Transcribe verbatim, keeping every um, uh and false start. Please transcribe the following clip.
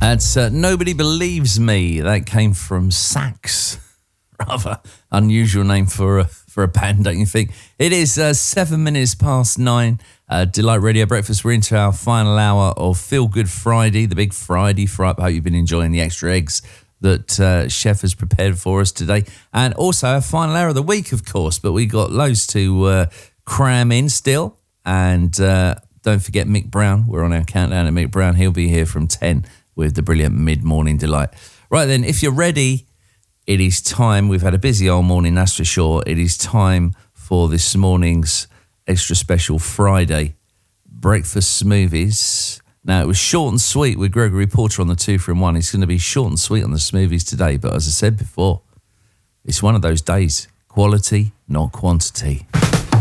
That's uh, Nobody Believes Me. That came from Sax. Rather unusual name for a, for a band, don't you think? It is uh, seven minutes past nine. Uh, Delight Radio Breakfast. We're into our final hour of Feel Good Friday, the big Friday Friday. I hope you've been enjoying the extra eggs that uh, Chef has prepared for us today. And also our final hour of the week, of course. But we got loads to uh, cram in still. And uh, don't forget Mick Brown. We're on our countdown to Mick Brown. He'll be here from ten with the brilliant Mid-Morning Delight. Right then, if you're ready, it is time. We've had a busy old morning, that's for sure. It is time for this morning's extra special Friday breakfast smoothies. Now, it was short and sweet with Gregory Porter on the two from one. It's going to be short and sweet on the smoothies today. But as I said before, it's one of those days. Quality, not quantity.